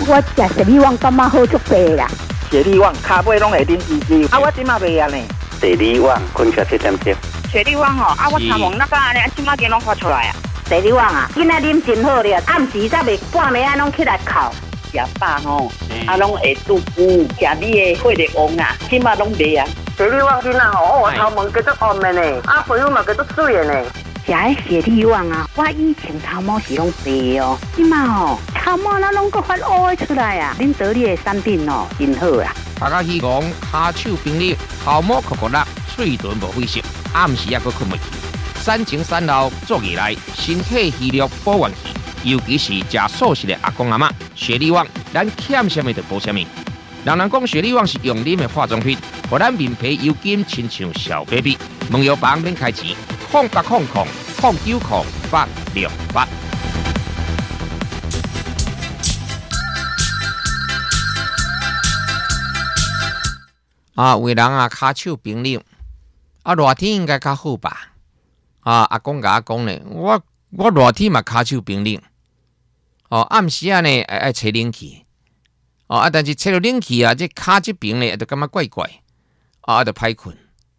我食雪里旺感觉好足济啦。 雪里旺骹尾拢会啉滋滋，我即马袂啊呢。 雪里旺困觉7点钟。 雪里旺我参望那个安尼，即马间拢发出来啊。 雪里旺啊，囡仔啉真好咧，暗时才袂半暝拢起来哭。 食饱拢会肚腹，食你的血力旺啊，即马拢袂啊。 雪里旺囡仔我头毛叫做红的呢，皮肤嘛叫做水的呢。 食迄雪里旺啊，我以前头毛是拢白哦，即马头毛咱拢个发乌出来啊！恁得力的产品真好啊！ 大家希望骹手冰力，头毛酷酷辣，嘴唇无灰色，暗时也阁困袂去。产前产后做起来，身体虚弱保元气，尤其是食素食的阿公阿嬷，雪里旺咱欠什么就补什么。人讲雪里旺是用啉的化妆品，互咱面皮油紧，亲像小 baby。问药房免开钱，0800090868。有的人骹手冰冷，热天应该较好吧？阿公甲我讲咧，我热天嘛骹手冰冷，暗时呢爱吹冷气，但是吹到冷气这骹这边咧就感觉怪怪，就歹困，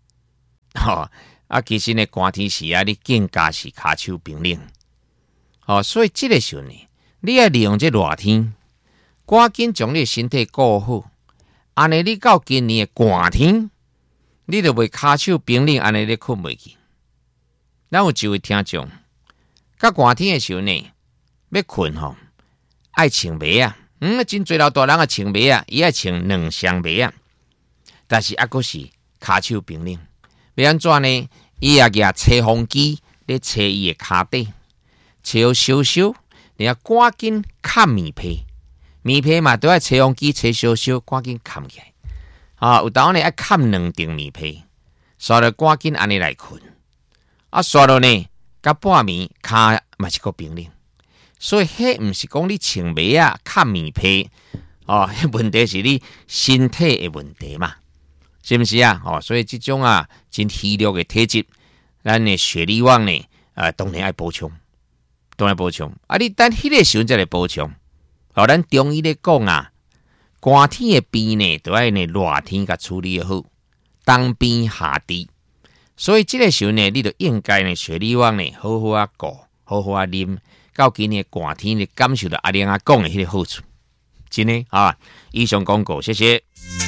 其实呢寒天时你更加是骹手冰冷，所以这个时候呢，你要利用这热天，赶紧将你的身体顾好。安尼，你到今年的寒天，你就袂骹手冰冷，安尼你困袂去。咱有一位听众，到寒天的时候呢，要困爱穿袜啊，真侪老大人穿袜啊，伊爱穿2双袜啊，但是阁是骹手冰冷，要安怎呢？伊也举吹风机咧吹伊的骹底，吹好烧烧，然后赶紧盖棉被。棉被嘛，都要吹风机吹烧烧，赶紧盖起来。有当呢要盖2层棉被，刷了赶紧安尼来困。刷了呢，到半暝骹嘛是个冰冷。所以迄毋是讲你穿袜啊、盖棉被，迄问题是你身体的问题嘛，是毋是啊？所以这种真虚弱的体质，咱的雪里旺呢，当然要补充，你等迄个时候再来补充。咱中医咧讲寒天的病呢，都要呢热天甲处理好，冬病夏治。所以这个时候呢，你就应该呢雪里旺呢好好顾，好好啉，到今年寒天你感受到阿玲讲的迄个好处。真的以上广告，谢谢。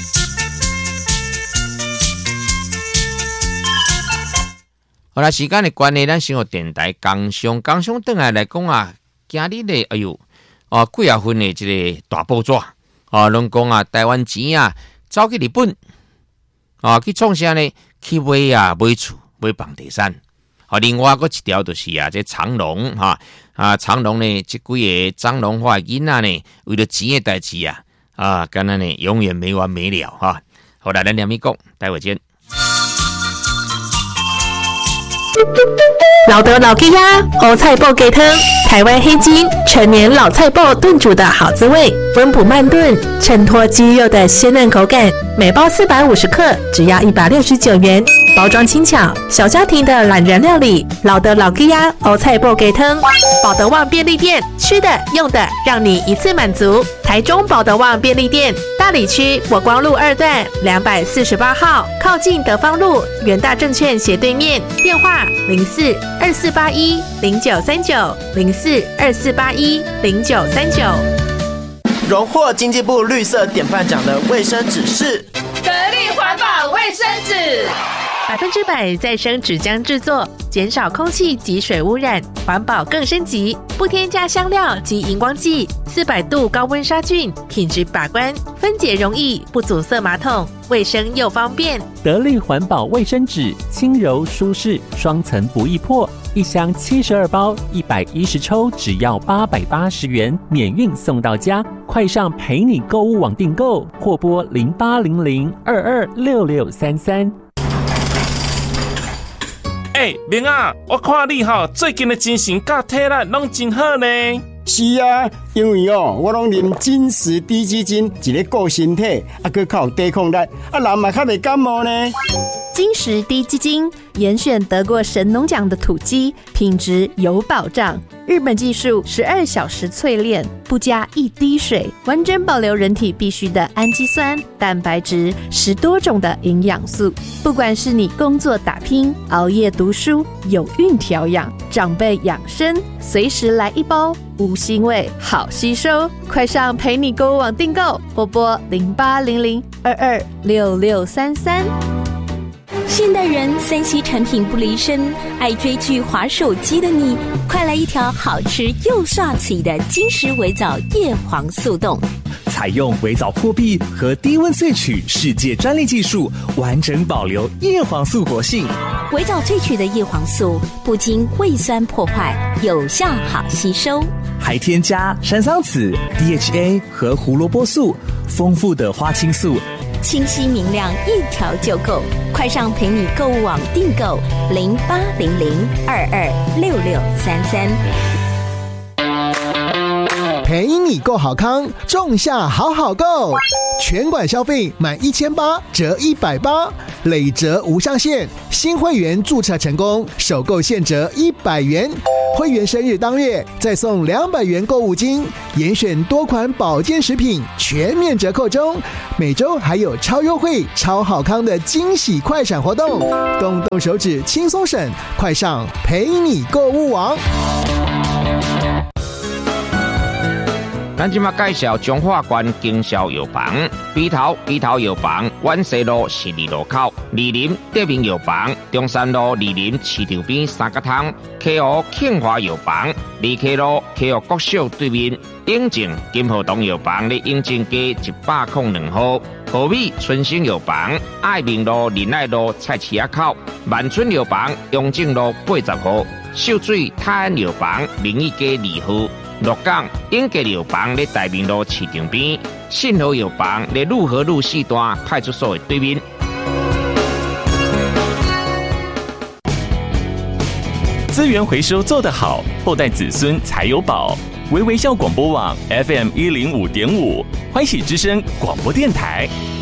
好啦，时间的关系，咱先有电台工商转来讲今日的几月份的这个大报纸拢讲台湾钱走去日本去创啥呢？去买厝买房地产。另外一条就是这长隆长隆呢，这几个长隆化囡仔呢，为了钱的代志敢若呢永远没完没了好啦，咱两米讲，待会见。 老德老鸡鸭欧菜脯鸡汤，台湾黑金陈年老菜脯炖煮的好滋味，温补慢炖，衬托鸡肉的鲜嫩口感。每包450克，只要169元，包装轻巧，小家庭的懒人料理。老德老鸡鸭欧菜脯鸡汤，保德旺便利店，吃的用的让你一次满足。台中保德旺便利店，大里区国光路2段248号，靠近德芳路元大证券斜对面。电话04-2481-0939，04-2481-0939。 荣获经济部绿色典范奖的卫生纸是得力环保卫生纸 ，100%再生纸浆制作，减少空气及水污染，环保更升级，不添加香料及荧光剂，400度高温杀菌，品质把关，分解容易，不阻塞马桶，卫生又方便。 得力环保卫生纸，轻柔舒适，双层不易破，一箱72包，110抽，只要880元，免运送到家。快上陪你购物网订购，或拨0800226633。 明啊，我看你最近的精神甲体力拢真好呢。 是啊， 因为我拢啉金石低基金，一个顾身体，佮较有抵抗力，人嘛较袂感冒呢。 金石低基金严选得过神农奖的土鸡，品质有保障。日本技术12小时淬炼，不加一滴水，完整保留人体必需的氨基酸、蛋白质，10多种的营养素。不管是你工作打拼、熬夜读书、有孕调养、长辈养生，随时来一包，无腥味，好吸收。快上陪你购物网订购，拨拨0800226633。 现代人3C 产品不离身，爱追剧滑手机的你，快来一条好吃又刷嘴的金石微藻叶黄素冻。 采用微藻破壁和低温萃取世界专利技术，完整保留叶黄素活性。 微藻萃取的叶黄素不经胃酸破坏，有效好吸收， 还添加山桑子、DHA 和胡萝卜素，丰富的花青素， 清晰明亮，一条就够。快上陪你购物网订购0800226633。 陪你购好康，仲夏好好购，全馆消费满1800折180，累折无上限。新会员注册成功，首购现折100元。会员生日当月再送200元购物金，严选多款保健食品全面折扣中。每周还有超优惠、超好康的惊喜快闪活动，动动手指轻松省，快上陪你购物网。 咱今麦介绍中华关经销药房，北头药房，万西路12路口；二林德明药房，中山路二林市场边三角汤；溪湖庆华药房，二溪路溪湖国小对面；永靖金河东药房咧永靖街102号；和美春兴药房，爱民路仁爱路菜市仔口；万春药房，永靖路80号；秀水泰安药房，明义街2號。鹿港永吉药房咧大明路市场边，信和药房咧路和路4段派出所的对面。 资源回收做得好，后代子孙才有宝。微微笑广播网 FM105.5，欢喜之声广播电台。